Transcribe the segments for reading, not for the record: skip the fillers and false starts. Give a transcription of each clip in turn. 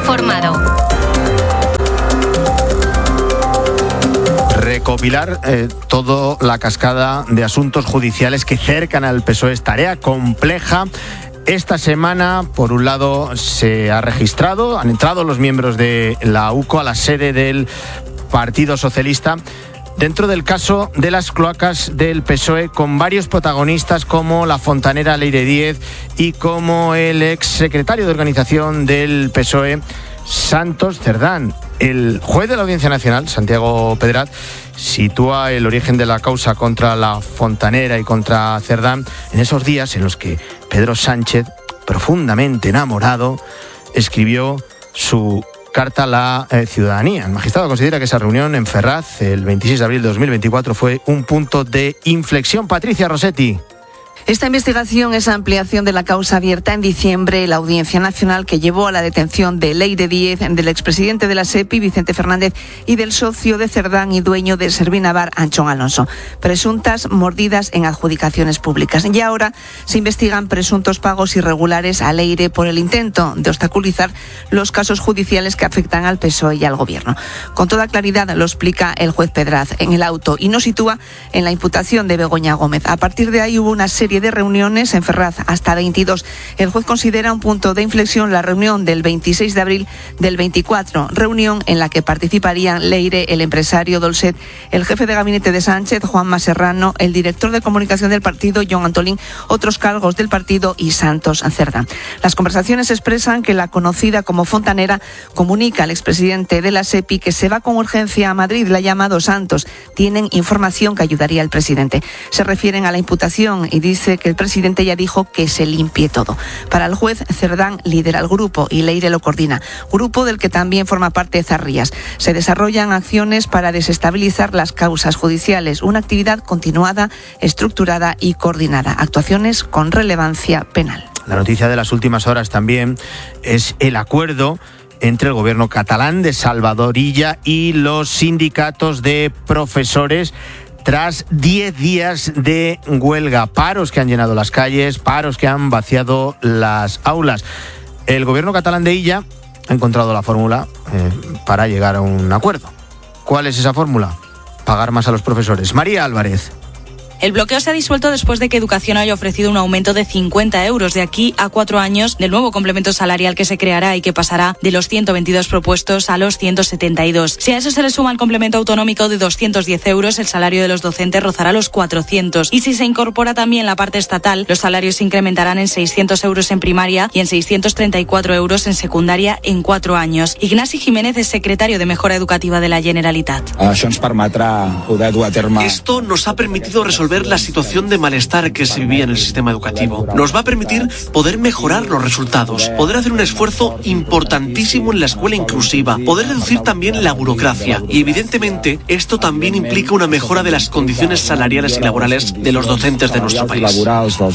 informado. Recopilar toda la cascada de asuntos judiciales que cercan al PSOE es tarea compleja. Esta semana, por un lado, han entrado los miembros de la UCO a la sede del Partido Socialista dentro del caso de las cloacas del PSOE, con varios protagonistas como la fontanera Leire Díez y como el exsecretario de organización del PSOE, Santos Cerdán. El juez de la Audiencia Nacional, Santiago Pedraz, sitúa el origen de la causa contra la fontanera y contra Cerdán en esos días en los que Pedro Sánchez, profundamente enamorado, escribió su carta a la ciudadanía. El magistrado considera que esa reunión en Ferraz, el 26 de abril de 2024, fue un punto de inflexión. Patricia Rossetti. Esta investigación es la ampliación de la causa abierta en diciembre en la Audiencia Nacional, que llevó a la detención de Leire Díez, del expresidente de la SEPI, Vicente Fernández, y del socio de Cerdán y dueño de Servinavar, Anchón Alonso. Presuntas mordidas en adjudicaciones públicas. Y ahora se investigan presuntos pagos irregulares a Leire por el intento de obstaculizar los casos judiciales que afectan al PSOE y al Gobierno. Con toda claridad lo explica el juez Pedraz en el auto y nos sitúa en la imputación de Begoña Gómez. A partir de ahí hubo una serie de reuniones en Ferraz, hasta 22. El juez considera un punto de inflexión la reunión del 26 de abril del 24, reunión en la que participarían Leire, el empresario Dolcet, el jefe de gabinete de Sánchez, Juanma Serrano, el director de comunicación del partido, Jon Antolín, otros cargos del partido y Santos Cerdán. Las conversaciones expresan que la conocida como fontanera comunica al expresidente de la SEPI que se va con urgencia a Madrid. La ha llamado Santos. Tienen información que ayudaría al presidente. Se refieren a la imputación y dice que el presidente ya dijo que se limpie todo. Para el juez, Cerdán lidera el grupo y Leire lo coordina. Grupo del que también forma parte Zarrías. Se desarrollan acciones para desestabilizar las causas judiciales. Una actividad continuada, estructurada y coordinada. Actuaciones con relevancia penal. La noticia de las últimas horas también es el acuerdo entre el gobierno catalán de Salvador Illa y los sindicatos de profesores tras 10 días de huelga, paros que han llenado las calles, paros que han vaciado las aulas. El gobierno catalán de Illa ha encontrado la fórmula para llegar a un acuerdo. ¿Cuál es esa fórmula? Pagar más a los profesores. María Álvarez. El bloqueo se ha disuelto después de que Educación haya ofrecido un aumento de 50 euros de aquí a 4 años del nuevo complemento salarial que se creará y que pasará de los 122 propuestos a los 172. Si a eso se le suma el complemento autonómico de 210 euros, el salario de los docentes rozará los 400. Y si se incorpora también la parte estatal, los salarios se incrementarán en 600 euros en primaria y en 634 euros en secundaria en 4 años. Ignasi Jiménez es secretario de Mejora Educativa de la Generalitat. Esto nos ha permitido resolver la situación de malestar que se vivía en el sistema educativo. Nos va a permitir poder mejorar los resultados, poder hacer un esfuerzo importantísimo en la escuela inclusiva, poder reducir también la burocracia y evidentemente esto también implica una mejora de las condiciones salariales y laborales de los docentes de nuestro país.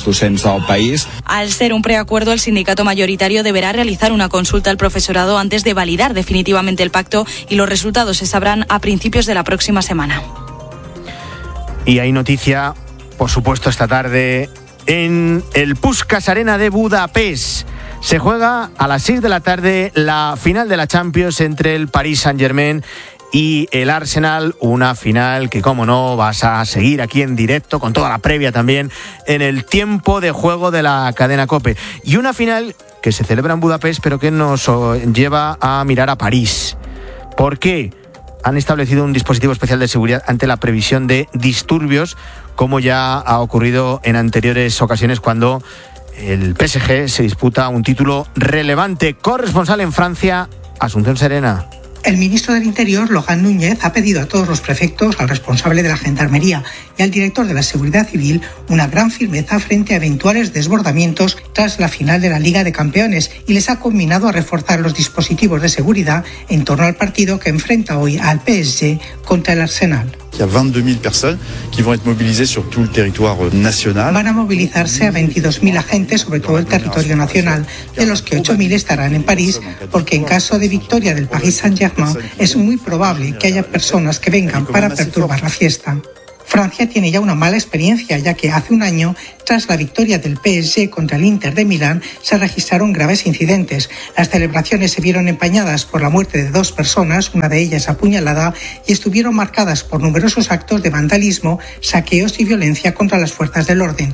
Al ser un preacuerdo, el sindicato mayoritario deberá realizar una consulta al profesorado antes de validar definitivamente el pacto y los resultados se sabrán a principios de la próxima semana. Y hay noticia, por supuesto, esta tarde en el Puskás Arena de Budapest. Se juega a las 6 de la tarde la final de la Champions entre el Paris Saint-Germain y el Arsenal. Una final que, como no, vas a seguir aquí en directo, con toda la previa también, en el tiempo de juego de la cadena COPE. Y una final que se celebra en Budapest, pero que nos lleva a mirar a París. ¿Por qué? Han establecido un dispositivo especial de seguridad ante la previsión de disturbios, como ya ha ocurrido en anteriores ocasiones cuando el PSG se disputa un título relevante. Corresponsal en Francia, Asunción Serena. El ministro del Interior, Laurent Núñez, ha pedido a todos los prefectos, al responsable de la Gendarmería y al director de la Seguridad Civil una gran firmeza frente a eventuales desbordamientos tras la final de la Liga de Campeones y les ha combinado a reforzar los dispositivos de seguridad en torno al partido que enfrenta hoy al PSG contra el Arsenal. Il y a 22.000 personnes qui vont être mobilisées sur tout le territoire national. Van a movilizarse a 22.000 agentes sobre todo el territorio nacional, de los que 8.000 estarán en París, porque en caso de victoria del Paris Saint-Germain es muy probable que haya personas que vengan para perturbar la fiesta. Francia tiene ya una mala experiencia, ya que hace un año, tras la victoria del PSG contra el Inter de Milán, se registraron graves incidentes. Las celebraciones se vieron empañadas por la muerte de 2 personas, una de ellas apuñalada, y estuvieron marcadas por numerosos actos de vandalismo, saqueos y violencia contra las fuerzas del orden.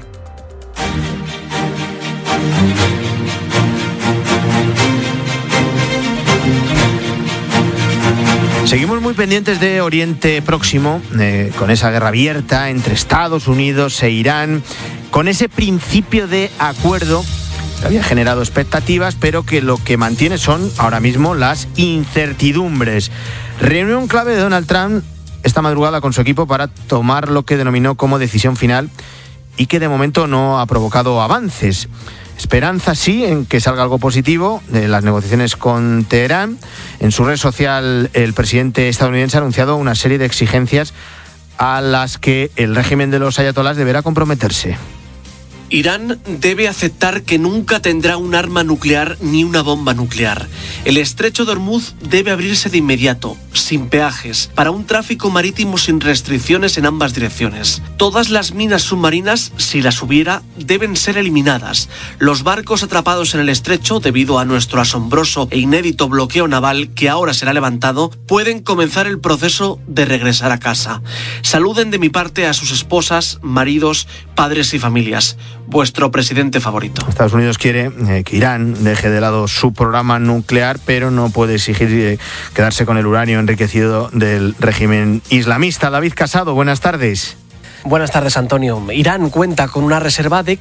Seguimos muy pendientes de Oriente Próximo, con esa guerra abierta entre Estados Unidos e Irán, con ese principio de acuerdo que había generado expectativas, pero que lo que mantiene son ahora mismo las incertidumbres. Reunión clave de Donald Trump esta madrugada con su equipo para tomar lo que denominó como decisión final y que de momento no ha provocado avances. Esperanza sí en que salga algo positivo de las negociaciones con Teherán. En su red social el presidente estadounidense ha anunciado una serie de exigencias a las que el régimen de los ayatolás deberá comprometerse. Irán debe aceptar que nunca tendrá un arma nuclear ni una bomba nuclear. El estrecho de Hormuz debe abrirse de inmediato, sin peajes, para un tráfico marítimo sin restricciones en ambas direcciones. Todas las minas submarinas, si las hubiera, deben ser eliminadas. Los barcos atrapados en el estrecho, debido a nuestro asombroso e inédito bloqueo naval que ahora será levantado, pueden comenzar el proceso de regresar a casa. Saluden de mi parte a sus esposas, maridos, padres y familias. Vuestro presidente favorito. Estados Unidos quiere que Irán deje de lado su programa nuclear, pero no puede exigir quedarse con el uranio enriquecido del régimen islamista. David Casado, buenas tardes. Buenas tardes, Antonio. Irán cuenta con una reserva de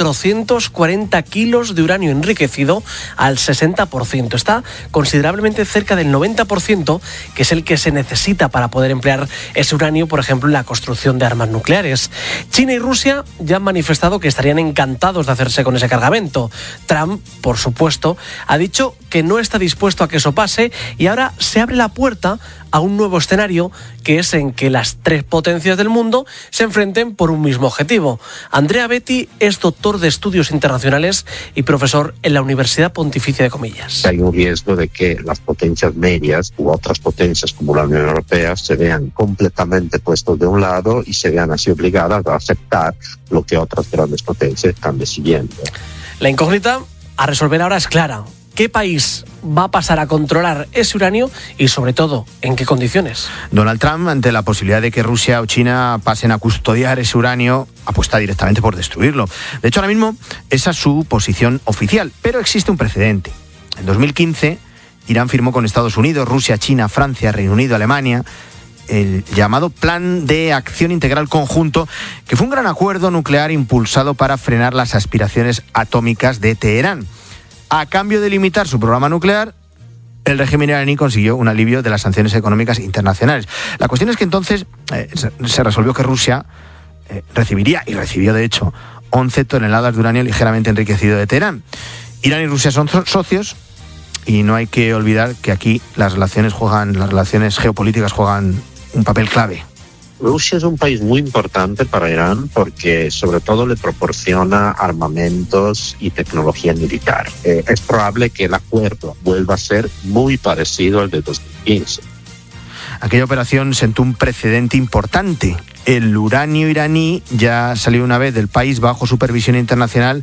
440 kilos de uranio enriquecido al 60%. Está considerablemente cerca del 90%, que es el que se necesita para poder emplear ese uranio, por ejemplo, en la construcción de armas nucleares. China y Rusia ya han manifestado que estarían encantados de hacerse con ese cargamento. Trump, por supuesto, ha dicho que no está dispuesto a que eso pase y ahora se abre la puerta a un nuevo escenario, que es en que las 3 potencias del mundo se enfrenten por un mismo objetivo. Andrea Betti es doctor de Estudios Internacionales y profesor en la Universidad Pontificia de Comillas. Hay un riesgo de que las potencias medias u otras potencias como la Unión Europea se vean completamente puestos de un lado y se vean así obligadas a aceptar lo que otras grandes potencias están decidiendo. La incógnita a resolver ahora es clara. ¿Qué país va a pasar a controlar ese uranio y, sobre todo, en qué condiciones? Donald Trump, ante la posibilidad de que Rusia o China pasen a custodiar ese uranio, apuesta directamente por destruirlo. De hecho, ahora mismo esa es su posición oficial, pero existe un precedente. En 2015, Irán firmó con Estados Unidos, Rusia, China, Francia, Reino Unido, Alemania, el llamado Plan de Acción Integral Conjunto, que fue un gran acuerdo nuclear impulsado para frenar las aspiraciones atómicas de Teherán. A cambio de limitar su programa nuclear, el régimen iraní consiguió un alivio de las sanciones económicas internacionales. La cuestión es que entonces se resolvió que Rusia recibiría, y recibió de hecho, 11 toneladas de uranio ligeramente enriquecido de Teherán. Irán y Rusia son socios y no hay que olvidar que aquí las relaciones geopolíticas juegan un papel clave. Rusia es un país muy importante para Irán porque sobre todo le proporciona armamentos y tecnología militar. Es probable que el acuerdo vuelva a ser muy parecido al de 2015. Aquella operación sentó un precedente importante. El uranio iraní ya salió una vez del país bajo supervisión internacional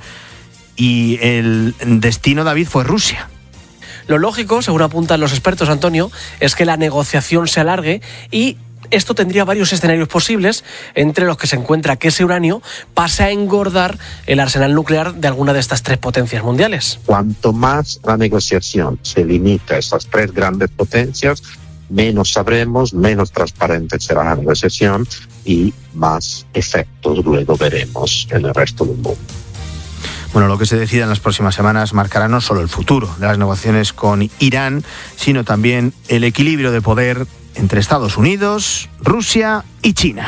y el destino, David, fue Rusia. Lo lógico, según apuntan los expertos, Antonio, es que la negociación se alargue y esto tendría varios escenarios posibles, entre los que se encuentra que ese uranio pase a engordar el arsenal nuclear de alguna de estas 3 potencias mundiales. Cuanto más la negociación se limita a esas 3 grandes potencias, menos sabremos, menos transparente será la negociación y más efectos luego veremos en el resto del mundo. Bueno, lo que se decida en las próximas semanas marcará no solo el futuro de las negociaciones con Irán, sino también el equilibrio de poder entre Estados Unidos, Rusia y China.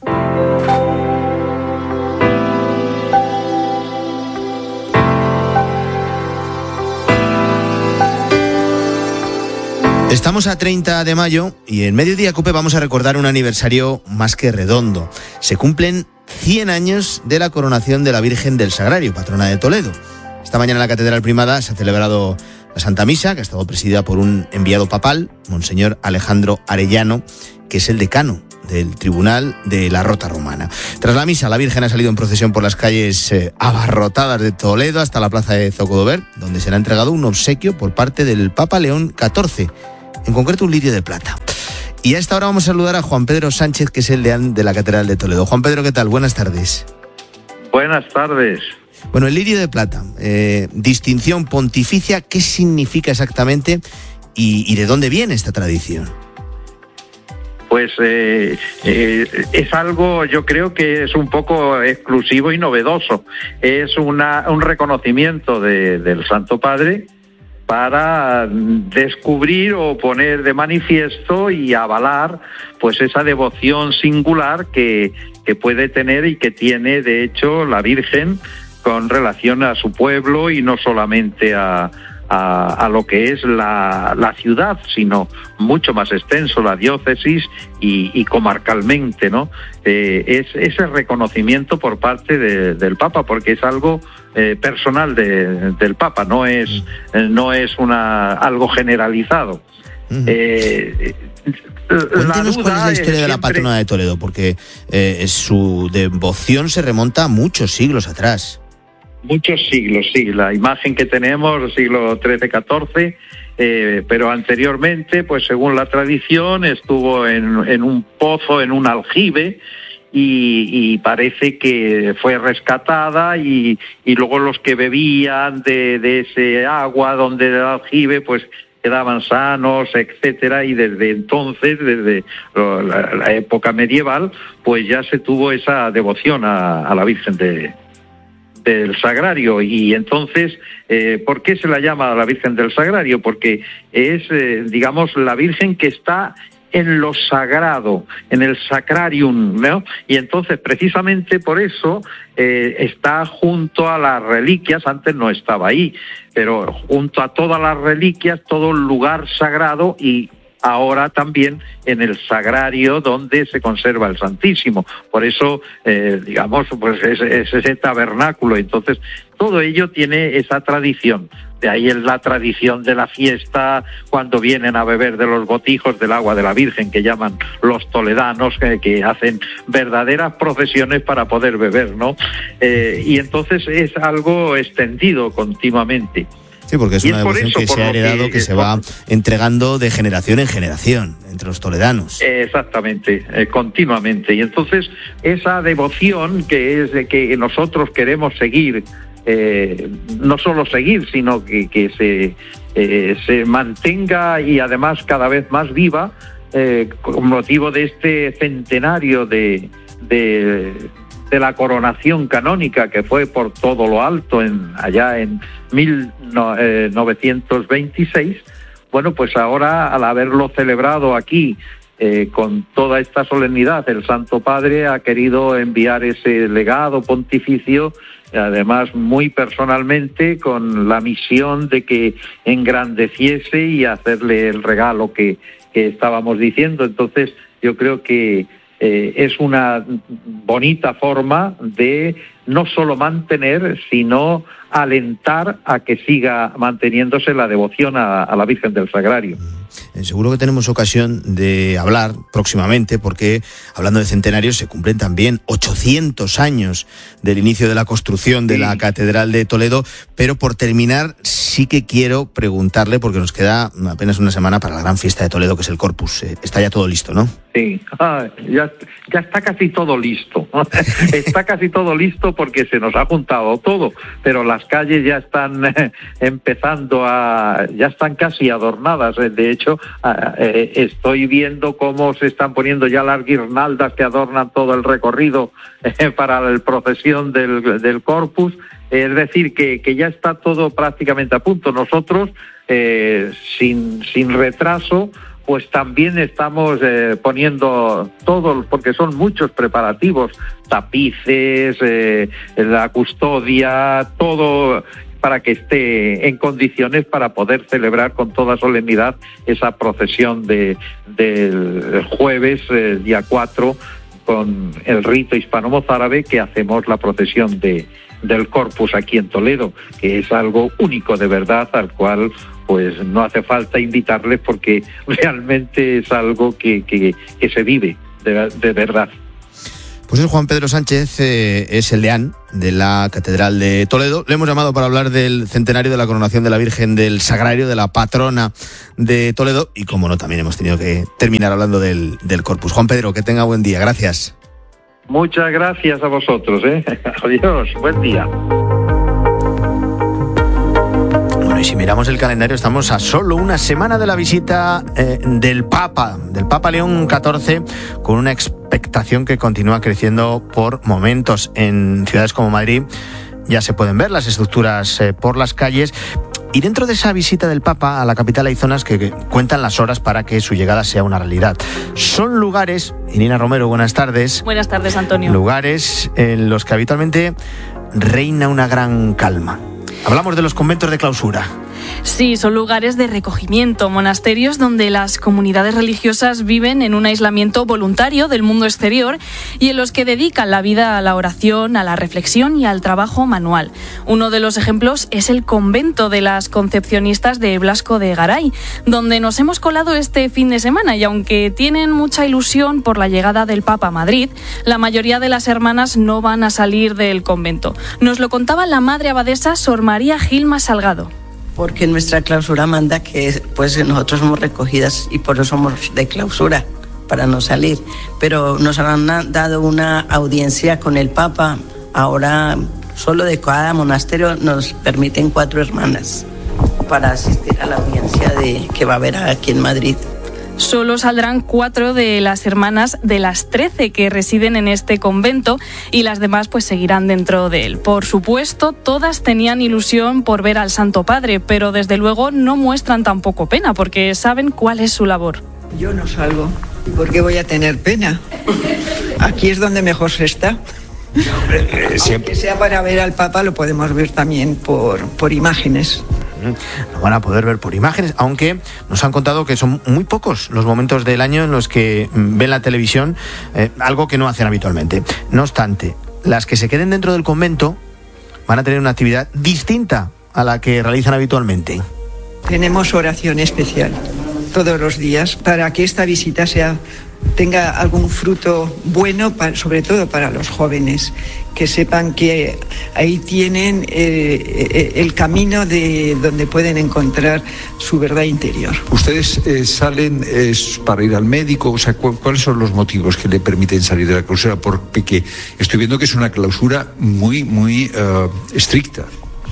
Estamos a 30 de mayo y en Mediodía Cope vamos a recordar un aniversario más que redondo. Se cumplen 100 años de la coronación de la Virgen del Sagrario, patrona de Toledo. Esta mañana en la Catedral Primada se ha celebrado la Santa Misa, que ha estado presidida por un enviado papal, Monseñor Alejandro Arellano, que es el decano del Tribunal de la Rota Romana. Tras la misa, la Virgen ha salido en procesión por las calles abarrotadas de Toledo hasta la plaza de Zocodover, donde se le ha entregado un obsequio por parte del Papa León XIV, en concreto un lirio de plata. Y a esta hora vamos a saludar a Juan Pedro Sánchez, que es el deán de la Catedral de Toledo. Juan Pedro, ¿qué tal? Buenas tardes. Buenas tardes. Bueno, el lirio de plata, distinción pontificia, ¿qué significa exactamente y de dónde viene esta tradición? Pues es algo, yo creo que es un poco exclusivo y novedoso. Es un reconocimiento del Santo Padre para descubrir o poner de manifiesto y avalar pues esa devoción singular que puede tener y que tiene de hecho la Virgen con relación a su pueblo y no solamente a lo que es la ciudad, sino mucho más extenso, la diócesis y comarcalmente, ¿no? Es ese reconocimiento por parte del Papa, porque es algo personal del Papa, no es algo generalizado. Cuéntenos cuál es la historia de la patrona de Toledo, porque su devoción se remonta a muchos siglos atrás. Muchos siglos, sí. La imagen que tenemos, siglo XIII-XIV, pero anteriormente, pues según la tradición, estuvo en un pozo, en un aljibe, y parece que fue rescatada y luego los que bebían de ese agua donde del aljibe, pues quedaban sanos, etcétera, y desde entonces, desde la época medieval, pues ya se tuvo esa devoción a la Virgen del Sagrario. Y entonces, ¿por qué se la llama la Virgen del Sagrario? Porque es, digamos, la Virgen que está en lo sagrado, en el sacrarium, ¿no? Y entonces, precisamente por eso, está junto a las reliquias, antes no estaba ahí, pero junto a todas las reliquias, todo el lugar sagrado, y ahora también en el sagrario donde se conserva el Santísimo. Por eso, digamos, pues es ese tabernáculo. Entonces, todo ello tiene esa tradición. De ahí es la tradición de la fiesta, cuando vienen a beber de los botijos del agua de la Virgen, que llaman los toledanos, que hacen verdaderas procesiones para poder beber, ¿no? Y entonces es algo extendido continuamente. Sí, porque es una devoción que se ha heredado, que se va entregando de generación en generación entre los toledanos. Exactamente, continuamente. Y entonces esa devoción que nosotros queremos seguir, no solo seguir, sino que se mantenga y además cada vez más viva, con motivo de este centenario de la coronación canónica, que fue por todo lo alto allá en 1926. Bueno, pues ahora, al haberlo celebrado aquí con toda esta solemnidad, el Santo Padre ha querido enviar ese legado pontificio, además muy personalmente, con la misión de que engrandeciese y hacerle el regalo que estábamos diciendo. Entonces, yo creo que es una bonita forma de no solo mantener, sino alentar a que siga manteniéndose la devoción a la Virgen del Sagrario. Seguro que tenemos ocasión de hablar próximamente, porque hablando de centenarios se cumplen también 800 años del inicio de la construcción de la Catedral de Toledo. Pero por terminar, sí que quiero preguntarle, porque nos queda apenas una semana para la gran fiesta de Toledo, que es el Corpus. Está ya todo listo, ¿no? Sí, ya está casi todo listo. Está casi todo listo porque se nos ha juntado todo, pero las calles ya están ya están casi adornadas. De hecho, estoy viendo cómo se están poniendo ya las guirnaldas que adornan todo el recorrido para la procesión del Corpus. Es decir, que ya está todo prácticamente a punto. Nosotros, sin retraso, pues también estamos poniendo todo, porque son muchos preparativos, tapices, la custodia, todo, para que esté en condiciones para poder celebrar con toda solemnidad esa procesión del jueves, día 4, con el rito hispano-mozárabe, que hacemos la procesión del Corpus aquí en Toledo, que es algo único de verdad, al cual pues no hace falta invitarles, porque realmente es algo que se vive de verdad. Pues es Juan Pedro Sánchez, es el deán de la Catedral de Toledo. Le hemos llamado para hablar del centenario de la coronación de la Virgen del Sagrario, de la patrona de Toledo, y como no, también hemos tenido que terminar hablando del Corpus. Juan Pedro, que tenga buen día, gracias. Muchas gracias a vosotros, Adiós, buen día. Bueno, y si miramos el calendario, estamos a solo una semana de la visita del Papa León XIV, con una expectación que continúa creciendo por momentos. En ciudades como Madrid ya se pueden ver las estructuras por las calles. Y dentro de esa visita del Papa a la capital hay zonas que cuentan las horas para que su llegada sea una realidad. Son lugares, Irina Romero, buenas tardes. Buenas tardes, Antonio. Lugares en los que habitualmente reina una gran calma. Hablamos de los conventos de clausura. Sí, son lugares de recogimiento, monasterios donde las comunidades religiosas viven en un aislamiento voluntario del mundo exterior y en los que dedican la vida a la oración, a la reflexión y al trabajo manual. Uno de los ejemplos es el convento de las Concepcionistas de Blasco de Garay, donde nos hemos colado este fin de semana, y aunque tienen mucha ilusión por la llegada del Papa a Madrid, la mayoría de las hermanas no van a salir del convento. Nos lo contaba la madre abadesa Sor María Gilma Salgado. Porque nuestra clausura manda que pues nosotros somos recogidas y por eso somos de clausura, para no salir. Pero nos han dado una audiencia con el Papa. Ahora solo de cada monasterio nos permiten 4 hermanas para asistir a la audiencia que va a haber aquí en Madrid. Solo saldrán 4 de las hermanas de las 13 que residen en este convento, y las demás pues seguirán dentro de él. Por supuesto, todas tenían ilusión por ver al Santo Padre, pero desde luego no muestran tampoco pena, porque saben cuál es su labor. Yo no salgo. ¿Por qué voy a tener pena? Aquí es donde mejor se está. Aunque sea para ver al Papa, lo podemos ver también por imágenes. Lo van a poder ver por imágenes, aunque nos han contado que son muy pocos los momentos del año en los que ven la televisión, algo que no hacen habitualmente. No obstante, las que se queden dentro del convento van a tener una actividad distinta a la que realizan habitualmente. Tenemos oración especial todos los días para que esta visita tenga algún fruto bueno, sobre todo para los jóvenes, que sepan que ahí tienen el camino de donde pueden encontrar su verdad interior. ¿Ustedes salen para ir al médico? O sea, ¿cuáles son los motivos que le permiten salir de la clausura? Porque estoy viendo que es una clausura muy estricta.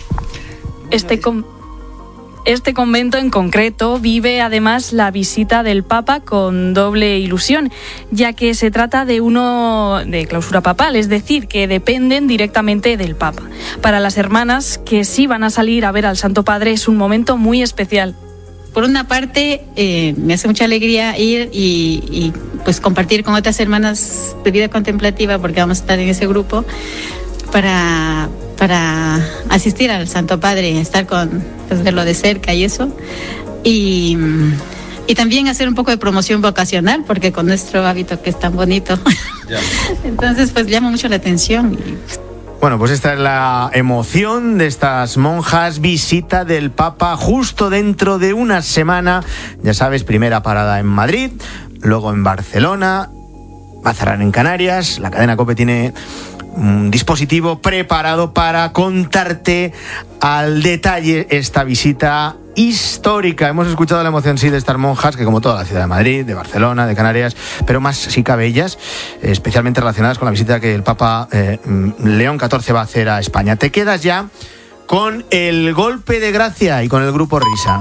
Este convento en concreto vive además la visita del Papa con doble ilusión, ya que se trata de uno de clausura papal, es decir, que dependen directamente del Papa. Para las hermanas que sí van a salir a ver al Santo Padre es un momento muy especial. Por una parte, me hace mucha alegría ir y pues compartir con otras hermanas de vida contemplativa, porque vamos a estar en ese grupo, para asistir al Santo Padre, estar verlo de cerca y eso. Y también hacer un poco de promoción vocacional, porque con nuestro hábito que es tan bonito. Entonces, pues llama mucho la atención. Bueno, pues esta es la emoción de estas monjas, visita del Papa justo dentro de una semana. Ya sabes, primera parada en Madrid, luego en Barcelona, va a cerrar en Canarias. La cadena COPE tiene un dispositivo preparado para contarte al detalle esta visita histórica. Hemos escuchado la emoción, sí, de estas monjas, que como toda la ciudad de Madrid, de Barcelona, de Canarias, pero más si cabe ellas, especialmente relacionadas con la visita que el Papa León XIV va a hacer a España. Te quedas ya con el golpe de gracia y con el Grupo Risa.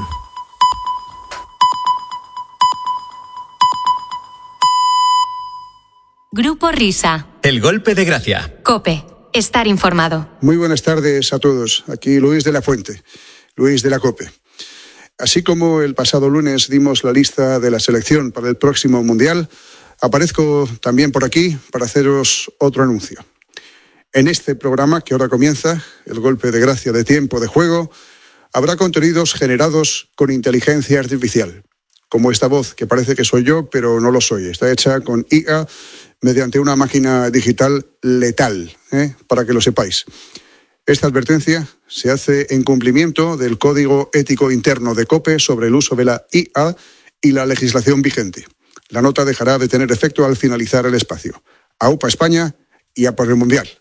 Grupo Risa. El golpe de gracia. COPE. Estar informado. Muy buenas tardes a todos. Aquí Luis de la Fuente, Luis de la COPE. Así como el pasado lunes dimos la lista de la selección para el próximo Mundial, aparezco también por aquí para haceros otro anuncio. En este programa que ahora comienza, el golpe de gracia de tiempo de juego, habrá contenidos generados con inteligencia artificial, como esta voz que parece que soy yo, pero no lo soy. Está hecha con IA mediante una máquina digital letal, para que lo sepáis. Esta advertencia se hace en cumplimiento del Código Ético Interno de COPE sobre el uso de la IA y la legislación vigente. La nota dejará de tener efecto al finalizar el espacio. ¡Aupa España y a por el Mundial!